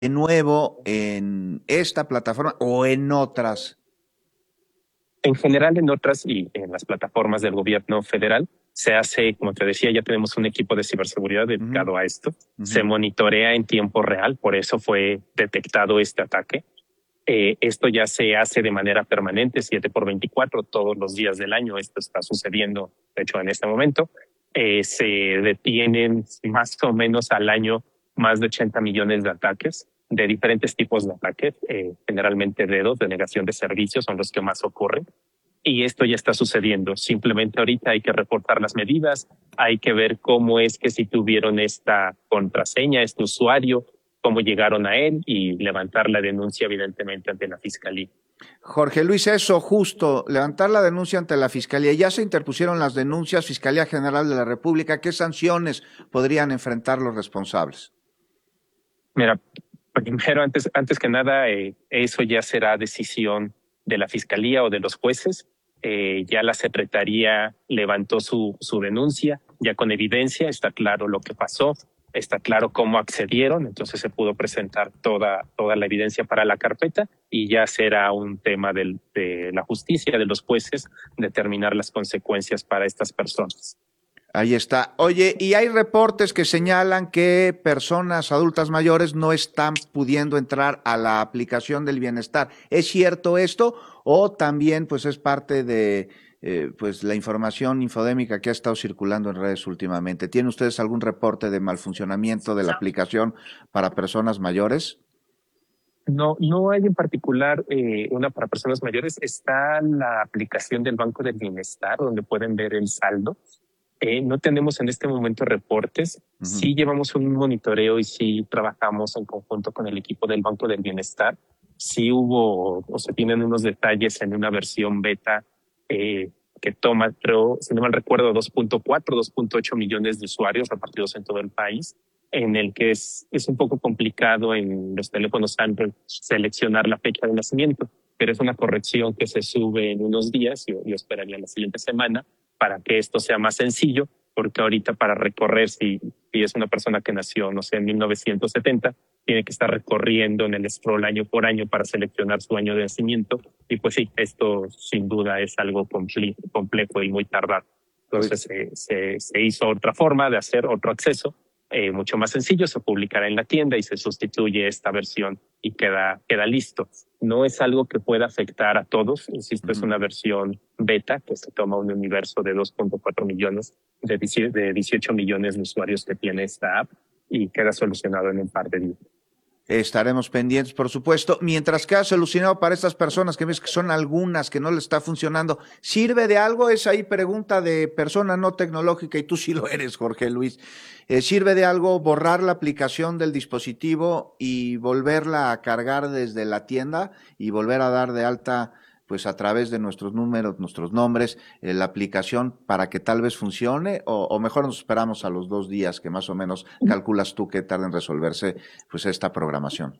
de nuevo en esta plataforma o en otras? En general, en otras y en las plataformas del gobierno federal se hace, como te decía, ya tenemos un equipo de ciberseguridad dedicado a esto. Se monitorea en tiempo real, por eso fue detectado este ataque. Esto ya se hace de manera permanente, 7 por 24, todos los días del año. Esto está sucediendo, de hecho, en este momento. Se detienen más o menos al año más de 80 millones de ataques, de diferentes tipos de ataques, generalmente de negación de servicios son los que más ocurren. Y esto ya está sucediendo. Simplemente ahorita hay que reportar las medidas, hay que ver cómo es que si tuvieron esta contraseña, este usuario, cómo llegaron a él y levantar la denuncia evidentemente ante la fiscalía. Jorge Luis, eso justo, levantar la denuncia ante la Fiscalía. Ya se interpusieron las denuncias, Fiscalía General de la República. ¿Qué sanciones podrían enfrentar los responsables? Mira, primero, antes que nada, eso ya será decisión de la Fiscalía o de los jueces. Ya la Secretaría levantó su denuncia, ya con evidencia, está claro lo que pasó, está claro cómo accedieron, entonces se pudo presentar toda la evidencia para la carpeta y ya será un tema de la justicia, de los jueces, determinar las consecuencias para estas personas. Ahí está. Oye, y hay reportes que señalan que personas adultas mayores no están pudiendo entrar a la aplicación del bienestar. ¿Es cierto esto? ¿O también pues es parte de pues la información infodémica que ha estado circulando en redes últimamente? ¿Tienen ustedes algún reporte de malfuncionamiento de la aplicación para personas mayores? No hay en particular una para personas mayores. Está la aplicación del Banco del Bienestar, donde pueden ver el saldo. No tenemos en este momento reportes. Sí llevamos un monitoreo y sí trabajamos en conjunto con el equipo del Banco del Bienestar. Sí hubo o se tienen unos detalles en una versión beta que toma, creo, si no mal recuerdo, 2.4, 2.8 millones de usuarios repartidos en todo el país, en el que es un poco complicado en los teléfonos Android seleccionar la fecha de nacimiento, pero es una corrección que se sube en unos días, yo esperaría la siguiente semana, para que esto sea más sencillo, porque ahorita para recorrer, si es una persona que nació, no sé, en 1970, tiene que estar recorriendo en el scroll año por año para seleccionar su año de nacimiento. Y pues sí, esto sin duda es algo complejo y muy tardado. Entonces se hizo otra forma de hacer otro acceso, mucho más sencillo, se publicará en la tienda y se sustituye esta versión y queda listo. No es algo que pueda afectar a todos, insisto, es una versión beta que se toma un universo de 2.4 millones, de 18 millones de usuarios que tiene esta app y queda solucionado en un par de días. Estaremos pendientes, por supuesto. Mientras queda solucionado para estas personas que ves que son algunas que no les está funcionando, ¿sirve de algo? Es ahí pregunta de persona no tecnológica y tú sí lo eres, Jorge Luis. ¿Sirve de algo borrar la aplicación del dispositivo y volverla a cargar desde la tienda y volver a dar de alta pues a través de nuestros números, nuestros nombres, la aplicación para que tal vez funcione o mejor nos esperamos a los 2 días que más o menos calculas tú que tarda en resolverse pues esta programación?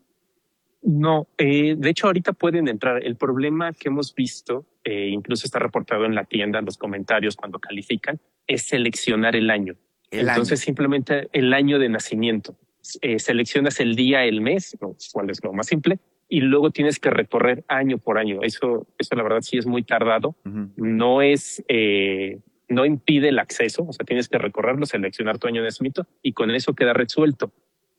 No, de hecho ahorita pueden entrar. El problema que hemos visto, incluso está reportado en la tienda, en los comentarios cuando califican, es seleccionar el año. Entonces simplemente el año de nacimiento. Seleccionas el día, el mes, cuál es lo más simple, y luego tienes que recorrer año por año. Eso la verdad sí es muy tardado. No es, no impide el acceso, o sea, tienes que recorrerlo, seleccionar tu año de nacimiento y con eso queda resuelto.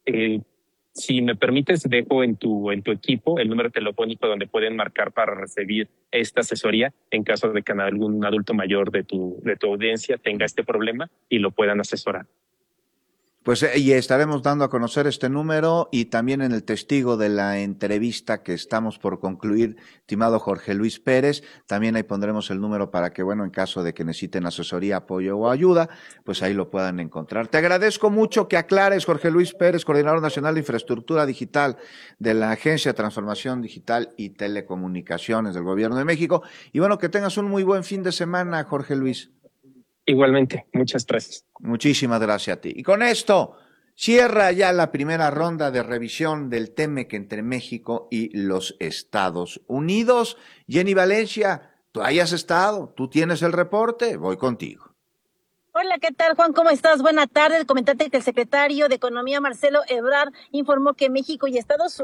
Si me permites, dejo en tu equipo el número telefónico donde pueden marcar para recibir esta asesoría en caso de que algún adulto mayor de tu audiencia tenga este problema y lo puedan asesorar. Pues y estaremos dando a conocer este número y también en el testigo de la entrevista que estamos por concluir, estimado Jorge Luis Pérez, también ahí pondremos el número para que, bueno, en caso de que necesiten asesoría, apoyo o ayuda, pues ahí lo puedan encontrar. Te agradezco mucho que aclares, Jorge Luis Pérez, Coordinador Nacional de Infraestructura Digital de la Agencia de Transformación Digital y Telecomunicaciones del Gobierno de México. Y bueno, que tengas un muy buen fin de semana, Jorge Luis. Igualmente, muchas gracias. Muchísimas gracias a ti. Y con esto cierra ya la primera ronda de revisión del TEMEC entre México y los Estados Unidos. Jenny Valencia, tú hayas estado, tú tienes el reporte, voy contigo. Hola, ¿qué tal, Juan? ¿Cómo estás? Buenas tardes. Comentarte que el secretario de Economía, Marcelo Ebrard, informó que México y Estados